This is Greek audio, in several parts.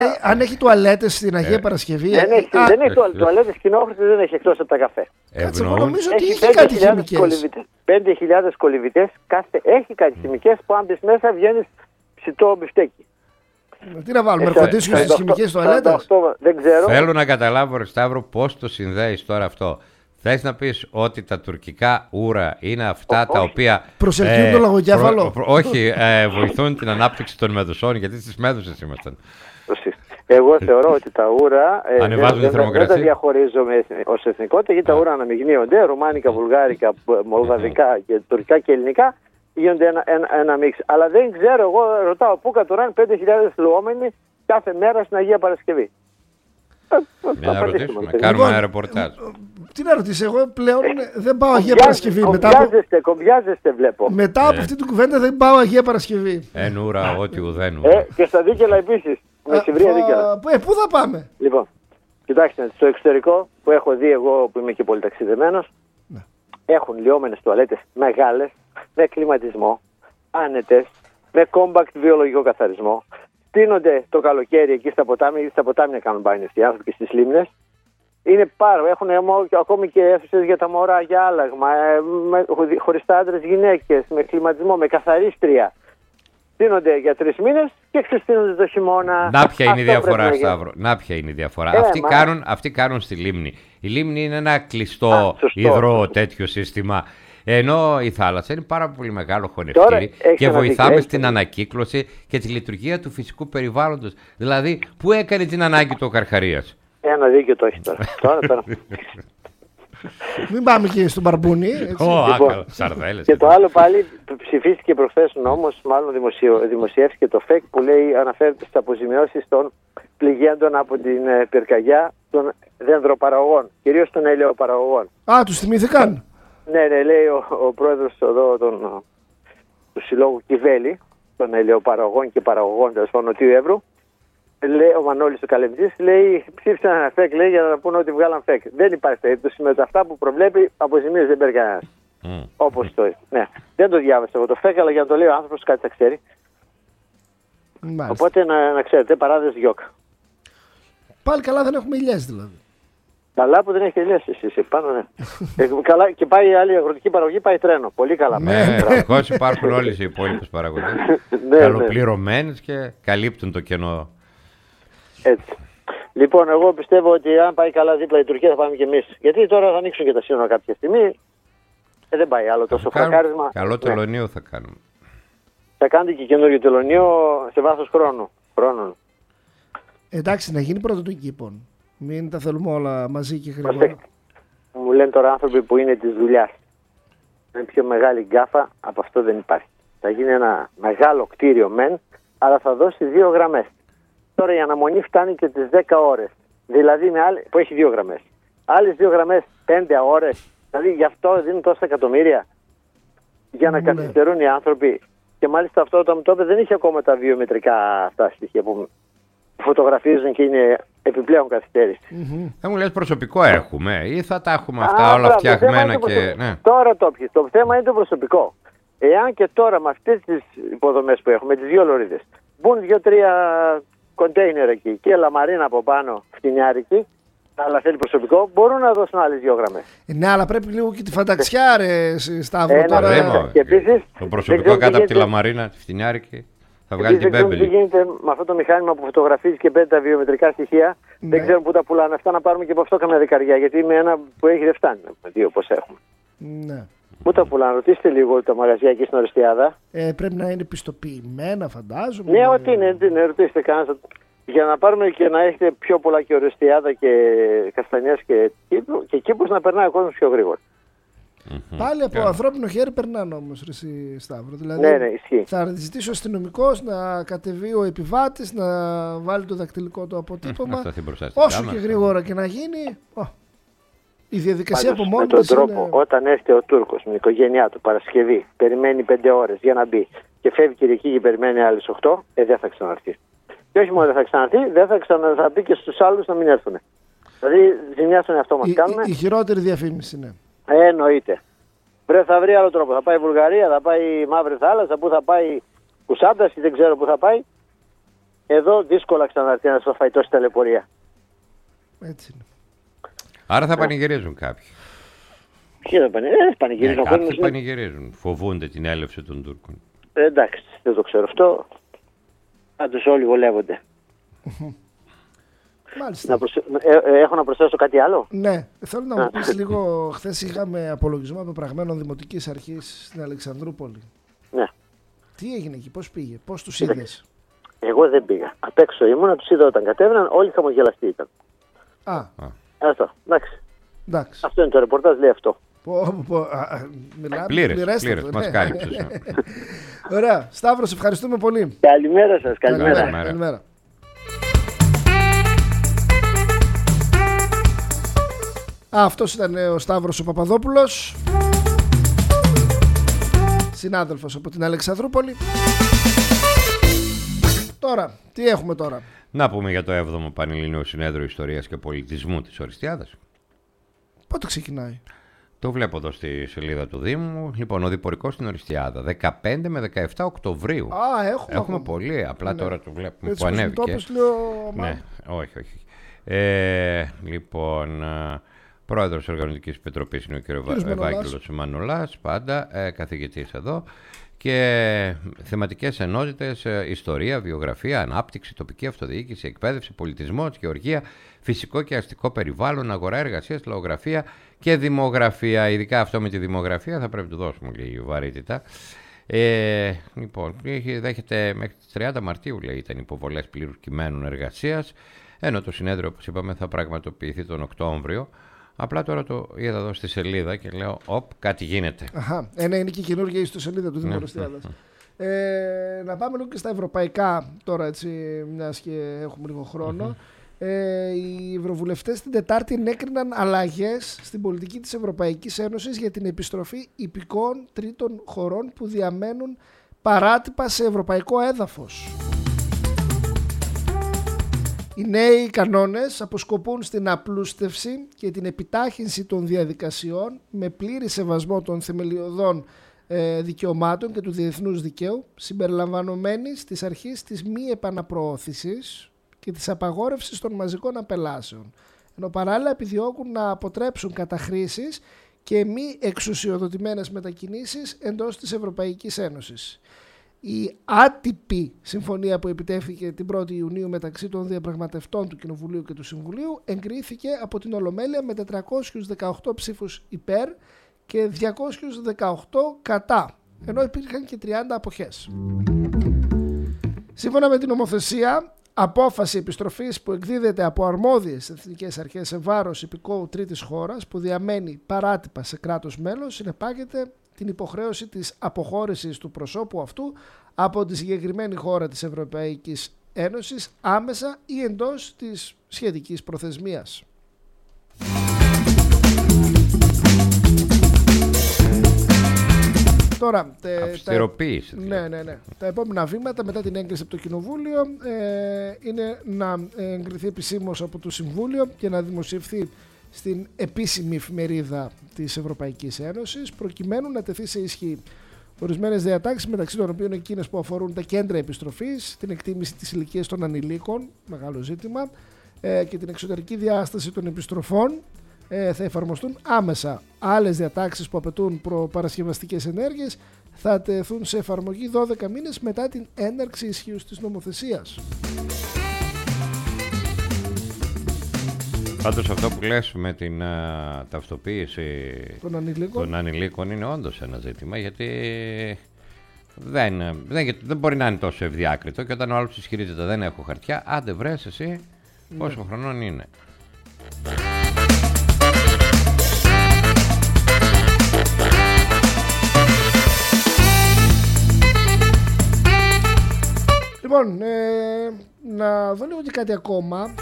Αν έχει τουαλέτες στην Αγία Παρασκευή. Δεν έχει τουαλέτες κοινόχρηστες, δεν έχει εκτός από τα καφέ. Εγώ νομίζω ότι έχει κάτι χημικές. 5.000 κολυβητές, έχει κάτι χημικές που αν μπεις μέσα βγαίνεις ψητό μπιφτέκι. Τι να βάλουμε, ερχοντήσιο στις χημικές τουαλέτες. Δεν ξέρω. Θέλω να καταλάβω, ρε Σταύρο, πώς το συνδέεις τώρα αυτό. Θες να πεις ότι τα τουρκικά ούρα είναι αυτά τα οποία προσελκύουν το λαγοκέφαλο? Όχι, βοηθούν την ανάπτυξη των μεδουσών, γιατί στις μέδουσες ήμασταν. Εγώ θεωρώ ότι τα ούρα δεν τα διαχωρίζουμε ως εθνικότητα, γιατί τα ούρα αναμειγνύονται, ρουμάνικα, βουλγάρικα, μολδαβικά και τουρκικά και ελληνικά γίνονται ένα μίξ. Αλλά δεν ξέρω, εγώ ρωτάω πού κατουράνε 5.000 λουόμενοι κάθε μέρα στην Αγία Παρασκευή. Να ρωτήσουμε, κάνουμε ένα ρεπορτάζ. Τι να ρωτήσω, εγώ πλέον δεν πάω Αγία Παρασκευή. Κομπιάζεστε βλέπω. Μετά από αυτή την κουβέντα δεν πάω Αγία Παρασκευή. Εν ούρα, ό,τι ουδέν. Και στα δίκαιλα επίσης. Με συμβρία δίκαιλα. Πού θα πάμε? Λοιπόν, κοιτάξτε, στο εξωτερικό που έχω δει εγώ που είμαι και πολυταξιδεμένος, έχουν λιώμενες τουαλέτες μεγάλες, με κλιματισμό, άνετες, με compact βιολογικό καθαρισμό. Στείνονται το καλοκαίρι εκεί στα ποτάμια, γιατί στα ποτάμια κάνουν μπάνιο οι άνθρωποι και στις λίμνες. Έχουν ακόμη και αίθουσες για τα μωρά, για άλλαγμα, χωριστά άντρες γυναίκες, με κλιματισμό, με καθαρίστρια. Στείνονται για 3 μήνες και ξεστείνονται το χειμώνα. Να ποια είναι η διαφορά, Σταύρο. Να ποια είναι η διαφορά. Αυτοί κάνουν στη λίμνη. Η λίμνη είναι ένα κλειστό υδρό τέτοιο σύστημα. Ενώ η θάλασσα είναι πάρα πολύ μεγάλο χωνευτήρι και βοηθάμε στην ανακύκλωση και τη λειτουργία του φυσικού περιβάλλοντος. Δηλαδή, πού έκανε την ανάγκη του ο Καρχαρίας? Ένα δίκιο το έχει τώρα. Μην πάμε και στον Μπαρμπούνι. Σαρδέλες. Και το άλλο πάλι ψηφίστηκε προχθές νόμος, μάλλον δημοσιεύθηκε το ΦΕΚ που λέει, αναφέρεται στις αποζημιώσεις των πληγέντων από την πυρκαγιά των δενδροπαραγωγών, κυρίως των ελαιοπαραγωγών. Τους θυμήθηκαν. Ναι, λέει ο πρόεδρος εδώ του Συλλόγου Κιβέλη, των ελαιοπαραγωγών και παραγωγών του Νοτιού Εύρου. Ο Μανώλης ο Καλεμτζής λέει, ψήφισαν ένα ΦΕΚ, λέει, για να πούνε ότι βγάλαν ΦΕΚ. Δεν υπάρχει περίπτωση με αυτά που προβλέπει, αποζημίωση δεν παίρνει κανένας. Όπως το. Ναι. Δεν το διάβασα εγώ το ΦΕΚ, αλλά για να το λέει ο άνθρωπος κάτι θα ξέρει. Οπότε να ξέρετε, παράδειγμα γιόκα. Πάλι καλά δεν έχουμε ηλιές δηλαδή. Καλά που δεν έχει ηλιές εσείς πάνω, ναι. Καλά, και πάει η άλλη αγροτική παραγωγή, πάει τρένο. Πολύ καλά. Ναι, ευτυχώς υπάρχουν όλες οι υπόλοιπες παραγωγές. Καλοπληρωμένες και καλύπτουν το κενό. Έτσι. Λοιπόν, εγώ πιστεύω ότι αν πάει καλά δίπλα η Τουρκία θα πάμε και εμείς. Γιατί τώρα θα ανοίξουν και τα σύνορα κάποια στιγμή. Δεν πάει άλλο τόσο φρακάρισμα. Καλό τελωνίο θα κάνουμε. Θα κάνετε και καινούργιο τελωνίο σε βάθος χρόνου. Εντάξει, να γίνει πρώτο του κήπων. Μην τα θέλουμε όλα μαζί και γρήγορα. Μου λένε τώρα άνθρωποι που είναι της δουλειάς. Είναι πιο μεγάλη γκάφα, από αυτό δεν υπάρχει. Θα γίνει ένα μεγάλο κτίριο μεν, αλλά θα δώσει 2 γραμμές. Τώρα η αναμονή φτάνει και τις 10 ώρες. Δηλαδή που έχει 2 γραμμές. Άλλες 2 γραμμές 5 ώρες. Δηλαδή γι' αυτό δίνουν τόσα εκατομμύρια. Για να καθυστερούν οι άνθρωποι. Και μάλιστα αυτό όταν μου το είπε δεν είχε ακόμα τα βιομετρικά αυτά στοιχεία που φωτογραφίζουν και είναι επιπλέον καθυστέρηση. Δεν μου λες προσωπικό έχουμε ή θα τα έχουμε αυτά όλα φτιαγμένα και... Τώρα το θέμα είναι το προσωπικό. Εάν και τώρα με αυτές τις υποδομές που έχουμε, τις 2 λωρίδες, μπουν 2-3 κοντέινερ εκεί και λαμαρίνα από πάνω φτηνιάρικη, αλλά θέλει προσωπικό, μπορούν να δώσουν άλλες 2 γραμμές. Ναι, αλλά πρέπει λίγο και τη φανταξιά, ρε Σταύρο. Και επίσης, το προσωπικό κάτω από τη λαμαρίνα, τη φτηνιάρικη, θα βγάλει την πέμπελη. Τι γίνεται με αυτό το μηχάνημα που φωτογραφίζει και παίρνει τα βιομετρικά στοιχεία, δεν ξέρουν πού τα πουλάνε. Αυτά να πάρουμε και από αυτό καμιά δεκαριά, γιατί με ένα που έχει δεν φτάνει. Με 2 πώς έχουμε. Ναι. Πού τα πουλάνε, ρωτήστε λίγο τα μαγαζιά εκεί στην Οριστιάδα. Πρέπει να είναι πιστοποιημένα, φαντάζομαι. Ναι, ό,τι είναι, ρωτήστε κανένα. Για να πάρουμε και να έχετε πιο πολλά και Οριστιάδα και Καστανιές και Κύπρος να περνάει ο κόσμος πιο γρήγορα. Πάλι από ανθρώπινο χέρι περνάνε όμως, ρε Σταύρο. Δηλαδή, ναι, ισχύει. Θα ζητήσει ο αστυνομικός να κατεβεί ο επιβάτης, να βάλει το δακτυλικό του αποτύπωμα. Όσο και γρήγορα και να γίνει. Η διαδικασία από μόνη της. Με τον τρόπο, όταν έρθει ο Τούρκος με την οικογένειά του Παρασκευή, περιμένει 5 ώρες για να μπει και φεύγει Κυριακή και περιμένει άλλες 8, δεν θα ξαναρθεί. Και όχι μόνο δεν θα ξαναρθεί, δεν θα ξαναπεί και στους άλλους να μην έρθουν. Δηλαδή, ζημιά στον εαυτό μας κάνουμε. Η χειρότερη διαφήμιση, ναι. Εννοείται. Θα βρει άλλο τρόπο. Θα πάει η Βουλγαρία, θα πάει η Μαύρη Θάλασσα, πού θα πάει Κουσάντας, δεν ξέρω πού θα πάει. Εδώ δύσκολα ξαναρθεί ένας ο φαϊτός στη ταλαιπωρία. Έτσι είναι. Άρα θα πανηγυρίζουν κάποιοι. Ποιοι θα πανηγυρίζουν? Κάποιοι πανηγυρίζουν. Φοβούνται την έλευση των Τούρκων. Εντάξει, δεν το ξέρω αυτό. Πάντως όλοι βολεύονται. Μάλιστα. Έχω να προσθέσω κάτι άλλο. Ναι, θέλω να μου πεις λίγο. Χθες είχαμε απολογισμό πεπραγμένων Δημοτικής Αρχής στην Αλεξανδρούπολη. Ναι. Τι έγινε εκεί, πώς πήγε, πώς τους είδες? Εγώ δεν πήγα. Απ' έξω ήμουνα, τους είδα όταν κατέβαιναν, όλοι χαμογελαστοί ήταν. Αυτό, εντάξει. Αυτό είναι το ρεπορτάζ, λέει αυτό. Πλήρες, μας κάλυψες. Ωραία, Σταύρο, σε ευχαριστούμε πολύ. Καλημέρα σας, καλημέρα. Αυτός ήταν ο Σταύρος ο Παπαδόπουλος, συνάδελφος από την Αλεξανδρούπολη. Τώρα, τι έχουμε τώρα? Να πούμε για το 7ο Πανελληνίο Συνέδριο Ιστορίας και Πολιτισμού της Οριστιάδας. Πότε ξεκινάει? Το βλέπω εδώ στη σελίδα του Δήμου. Λοιπόν, ο διπορικός στην Οριστιάδα, 15 με 17 Οκτωβρίου. Έχουμε πολύ, απλά τώρα το βλέπουμε που ανέβηκε. Ναι, όχι. Λοιπόν, πρόεδρος Οργανωτικής Επιτροπής είναι ο κ. Ευάγγελος Μανολάς, πάντα καθηγητής εδώ. Και θεματικές ενότητες, ιστορία, βιογραφία, ανάπτυξη, τοπική αυτοδιοίκηση, εκπαίδευση, πολιτισμός, γεωργία, φυσικό και αστικό περιβάλλον, αγορά εργασίας, λαογραφία και δημογραφία. Ειδικά αυτό με τη δημογραφία θα πρέπει να του δώσουμε λίγη βαρύτητα. Λοιπόν, δέχεται μέχρι τις 30 Μαρτίου, λέει, ήταν υποβολές πλήρους κειμένων εργασίας, ενώ το συνέδριο, όπως είπαμε, θα πραγματοποιηθεί τον Οκτώβριο. Απλά τώρα το είδα εδώ στη σελίδα και λέω, κάτι γίνεται. Είναι και η καινούργια ιστοσελίδα του Δήμου Οριστιάδας. Να πάμε λίγο και στα ευρωπαϊκά τώρα, έτσι, μιας και έχουμε λίγο χρόνο. Οι ευρωβουλευτές την Τετάρτη ενέκριναν αλλαγές στην πολιτική της Ευρωπαϊκής Ένωσης για την επιστροφή υπηκόων τρίτων χωρών που διαμένουν παράτυπα σε ευρωπαϊκό έδαφος. Οι νέοι κανόνες αποσκοπούν στην απλούστευση και την επιτάχυνση των διαδικασιών με πλήρη σεβασμό των θεμελιωδών δικαιωμάτων και του διεθνούς δικαίου, συμπεριλαμβανομένης της αρχής της μη επαναπροώθησης και της απαγόρευσης των μαζικών απελάσεων, ενώ παράλληλα επιδιώκουν να αποτρέψουν καταχρήσεις και μη εξουσιοδοτημένες μετακινήσεις εντός της Ευρωπαϊκής Ένωσης. Η άτυπη συμφωνία που επιτεύχθηκε την 1η Ιουνίου μεταξύ των διαπραγματευτών του Κοινοβουλίου και του Συμβουλίου εγκρίθηκε από την Ολομέλεια με 418 ψήφους υπέρ και 218 κατά, ενώ υπήρχαν και 30 αποχές. Σύμφωνα με την νομοθεσία, απόφαση επιστροφής που εκδίδεται από αρμόδιες εθνικές αρχές σε βάρος υπηκόου τρίτης χώρας που διαμένει παράτυπα σε κράτος μέλος συνεπάγεται την υποχρέωση της αποχώρησης του προσώπου αυτού από τη συγκεκριμένη χώρα της Ευρωπαϊκής Ένωσης άμεσα ή εντός της σχετικής προθεσμίας. Τώρα, αυστηροποίηση. Ναι. Τα επόμενα βήματα μετά την έγκριση από το Κοινοβούλιο είναι να εγκριθεί επισήμως από το Συμβούλιο και να δημοσιευθεί στην επίσημη εφημερίδα της Ευρωπαϊκής Ένωσης, προκειμένου να τεθεί σε ισχύ ορισμένες διατάξεις, μεταξύ των οποίων εκείνες που αφορούν τα κέντρα επιστροφής, την εκτίμηση της ηλικίας των ανηλίκων, μεγάλο ζήτημα, και την εξωτερική διάσταση των επιστροφών θα εφαρμοστούν άμεσα. Άλλες διατάξεις που απαιτούν προπαρασκευαστικές ενέργειες θα τεθούν σε εφαρμογή 12 μήνες μετά την έναρξη ισχύους της νομοθεσίας. Πάντως αυτό που λες με την ταυτοποίηση των ανηλίκων είναι όντως ένα ζήτημα, γιατί δεν μπορεί να είναι τόσο ευδιάκριτο, και όταν ο άλλος ισχυρίζεται δεν έχω χαρτιά, άντε βρες εσύ πόσο χρονών είναι. Λοιπόν, να δω λίγο και κάτι ακόμα.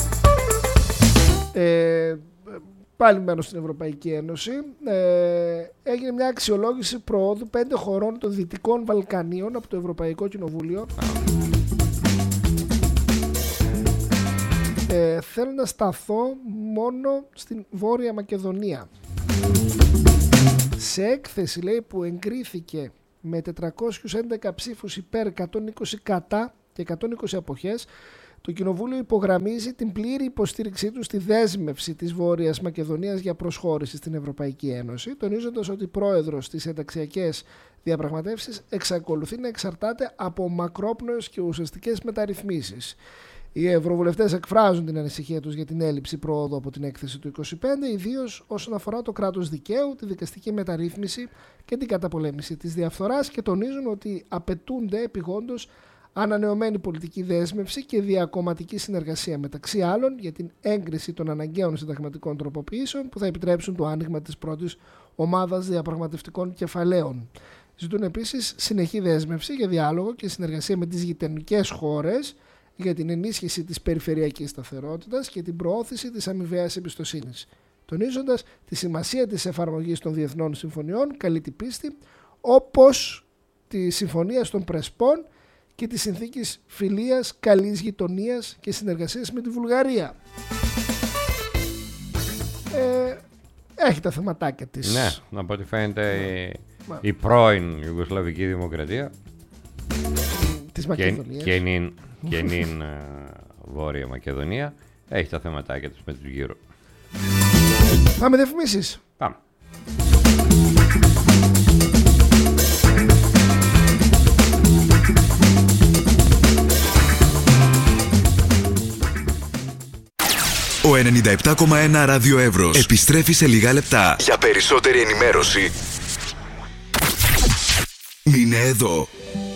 Πάλι μένω στην Ευρωπαϊκή Ένωση. Έγινε μια αξιολόγηση προόδου 5 χωρών των Δυτικών Βαλκανίων από το Ευρωπαϊκό Κοινοβούλιο. Θέλω να σταθώ μόνο στην Βόρεια Μακεδονία. Σε έκθεση, λέει, που εγκρίθηκε με 411 ψήφους υπέρ, 120 κατά, και 120 αποχές, το Κοινοβούλιο υπογραμμίζει την πλήρη υποστήριξή του στη δέσμευση της Βόρειας Μακεδονίας για προσχώρηση στην Ευρωπαϊκή Ένωση, τονίζοντας ότι πρόεδρος στις ενταξιακές διαπραγματεύσεις εξακολουθεί να εξαρτάται από μακρόπνοες και ουσιαστικές μεταρρυθμίσεις. Οι ευρωβουλευτές εκφράζουν την ανησυχία τους για την έλλειψη πρόοδου από την έκθεση του 25, ιδίως όσον αφορά το κράτος δικαίου, τη δικαστική μεταρρύθμιση και την καταπολέμηση της διαφθοράς, και τονίζουν ότι απαιτούνται επιγόντως ανανεωμένη πολιτική δέσμευση και διακομματική συνεργασία, μεταξύ άλλων για την έγκριση των αναγκαίων συνταγματικών τροποποιήσεων που θα επιτρέψουν το άνοιγμα της πρώτης ομάδας διαπραγματευτικών κεφαλαίων. Ζητούν επίσης συνεχή δέσμευση για διάλογο και συνεργασία με τις γειτονικές χώρες για την ενίσχυση της περιφερειακής σταθερότητας και την προώθηση της αμοιβαίας εμπιστοσύνης, τονίζοντας τη σημασία της εφαρμογής των διεθνών συμφωνιών καλή την πίστη, όπως τη Συμφωνία των Πρεσπών και τη Συνθήκης Φιλίας, Καλής Γειτονίας και Συνεργασίας με τη Βουλγαρία. Έχει τα θεματάκια της. Ναι, από ό,τι φαίνεται η πρώην Ιουγκοσλαβική Δημοκρατία της Μακεδονίας και νυν Βόρεια Μακεδονία έχει τα θεματάκια της με τους γύρω. Πάμε διαφημίσεις. Πάμε. Ο 97,1 Ράδιο Εύρος επιστρέφει σε λίγα λεπτά. Για περισσότερη ενημέρωση μείνε εδώ.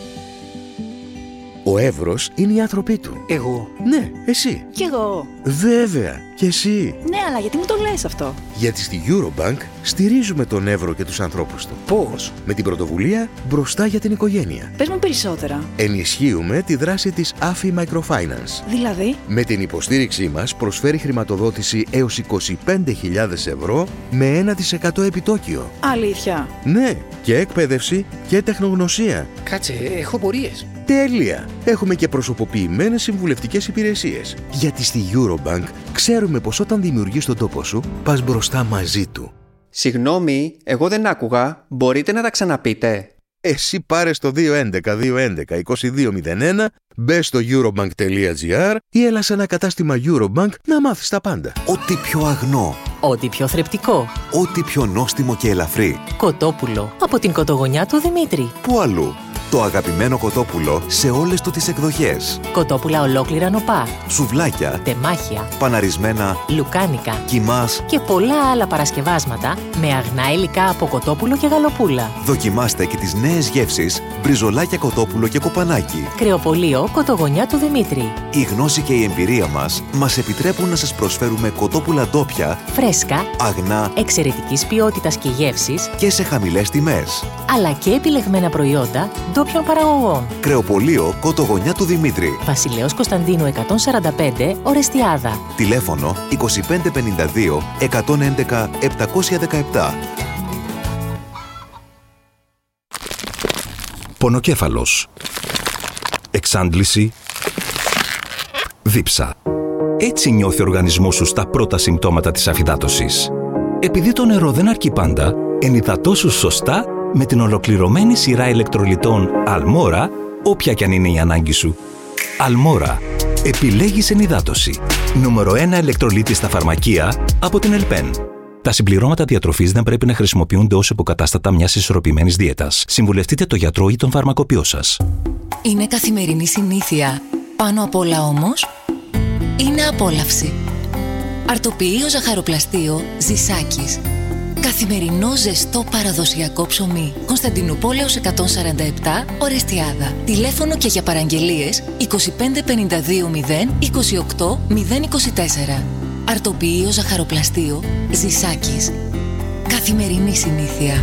Ο Εύρος είναι οι άνθρωποι του. Εγώ? Ναι, εσύ. Κι εγώ. Βέβαια, και εσύ. Ναι, αλλά γιατί μου το λες αυτό? Γιατί στη Eurobank στηρίζουμε τον Εύρο και τους ανθρώπους του. Πώς? Με την πρωτοβουλία Μπροστά για την Οικογένεια. Πες μου περισσότερα. Ενισχύουμε τη δράση της AFI Microfinance. Δηλαδή? Με την υποστήριξή μας προσφέρει χρηματοδότηση έως 25.000 ευρώ με 1% επιτόκιο. Αλήθεια? Ναι, και εκπαίδευση και τεχνογνωσία. Κάτσε, έχω πορείες. Τέλεια! Έχουμε και προσωποποιημένες συμβουλευτικές υπηρεσίες. Γιατί στη Eurobank ξέρουμε πως όταν δημιουργείς τον τόπο σου, πας μπροστά μαζί του. Συγγνώμη, εγώ δεν άκουγα. Μπορείτε να τα ξαναπείτε? Εσύ πάρε στο 211-211-2201, μπες στο eurobank.gr ή έλα σε ένα κατάστημα Eurobank να μάθεις τα πάντα. Ό,τι πιο αγνό. Ό,τι πιο θρεπτικό. Ό,τι πιο νόστιμο και ελαφρύ. Κοτόπουλο από την κοτογονιά του Δημήτρη. Πού αλλού? Το αγαπημένο κοτόπουλο σε όλες του τις εκδοχές. Κοτόπουλα ολόκληρα νοπά. Σουβλάκια. Τεμάχια. Παναρισμένα. Λουκάνικα. Κιμάς. Και πολλά άλλα παρασκευάσματα με αγνά υλικά από κοτόπουλο και γαλοπούλα. Δοκιμάστε και τις νέες γεύσεις μπριζολάκια κοτόπουλο και κοπανάκι. Κρεοπωλείο Κοτογονιά του Δημήτρη. Η γνώση και η εμπειρία μας επιτρέπουν να σας προσφέρουμε κοτόπουλα ντόπια, φρέσκα, αγνά, εξαιρετικής ποιότητας και γεύσης και σε χαμηλές τιμές. Αλλά και επιλεγμένα προϊόντα ντόπιων παραγωγών. Κρεοπωλείο Κοτογονιά του Δημήτρη. Βασιλέως Κωνσταντίνου 145, Ορεστιάδα. Τηλέφωνο 2552 111 717. Πονοκέφαλος. Εξάντληση. Δίψα. Έτσι νιώθει ο οργανισμός σου στα πρώτα συμπτώματα της αφυδάτωσης. Επειδή το νερό δεν αρκεί πάντα, ενυδατώσου σωστά με την ολοκληρωμένη σειρά ηλεκτρολιτών Αλμόρα, όποια κι αν είναι η ανάγκη σου. Αλμόρα. Επιλέγεις ενυδάτωση. Νούμερο 1 ηλεκτρολίτη στα φαρμακεία από την Ελπέν. Τα συμπληρώματα διατροφής δεν πρέπει να χρησιμοποιούνται ως υποκατάστατα μιας ισορροπημένης δίαιτας. Συμβουλευτείτε το γιατρό ή τον φαρμακοποιό σας. Είναι καθημερινή συνήθεια. Πάνω απ' όλα όμως, είναι απόλαυση. Αρτοποιείο ζαχαροπλαστείο Ζησάκης. Καθημερινό ζεστό παραδοσιακό ψωμί. Κωνσταντινούπολεως 147, Ορεστιάδα. Τηλέφωνο και για παραγγελίες 2552 0 28 024. Αρτοποιείο ζαχαροπλαστείο Ζησάκης. Καθημερινή συνήθεια.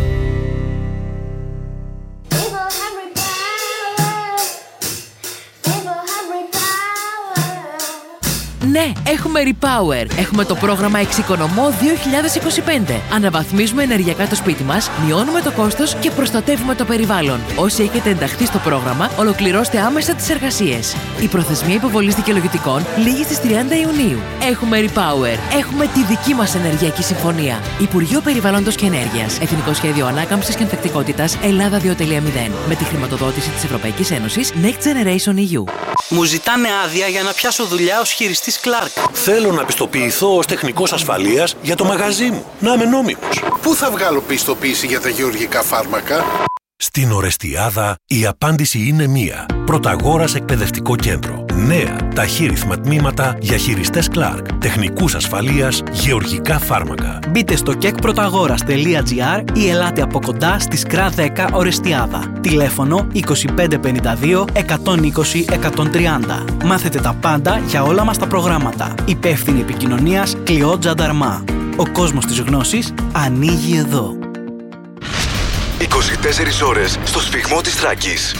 Ναι, έχουμε Repower. Έχουμε το πρόγραμμα Εξοικονομώ 2025. Αναβαθμίζουμε ενεργειακά το σπίτι μας, μειώνουμε το κόστος και προστατεύουμε το περιβάλλον. Όσοι έχετε ενταχθεί στο πρόγραμμα, ολοκληρώστε άμεσα τις εργασίες. Η προθεσμία υποβολής δικαιολογητικών λήγει στις 30 Ιουνίου. Έχουμε Repower. Έχουμε τη δική μας ενεργειακή συμφωνία. Υπουργείο Περιβάλλοντος και Ενέργειας. Εθνικό Σχέδιο Ανάκαμψης και Ανθεκτικότητας Ελλάδα 2.0. Με τη χρηματοδότηση της Ευρωπαϊκής Ένωσης Next Generation EU. Μου ζητάνε άδεια για να πιάσω δουλειά ως χειριστής Clark. Θέλω να πιστοποιηθώ ως τεχνικός ασφαλείας για το μαγαζί μου. Να είμαι νόμιμος. Πού θα βγάλω πιστοποίηση για τα γεωργικά φάρμακα? Στην Ορεστιάδα η απάντηση είναι μία. Πρωταγόρας Εκπαιδευτικό Κέντρο. Νέα ταχύρυθμα τμήματα για χειριστές Clark, τεχνικούς ασφαλείας, γεωργικά φάρμακα. Μπείτε στο kekprotagouras.gr ή ελάτε από κοντά στη ΣΚΡΑ 10 Ορεστιάδα. Τηλέφωνο 2552 120 130. Μάθετε τα πάντα για όλα μας τα προγράμματα. Υπεύθυνη επικοινωνίας Κλειό Τζανταρμά. Ο κόσμος της γνώσης ανοίγει εδώ. 24 ώρες στο σφιγμό της Θράκης.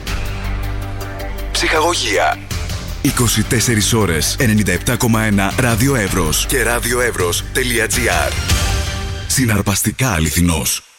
Ψυχαγωγία. 24 ώρες 97,1 Ράδιο Εύρος και radioevros.gr. Συναρπαστικά αληθινός.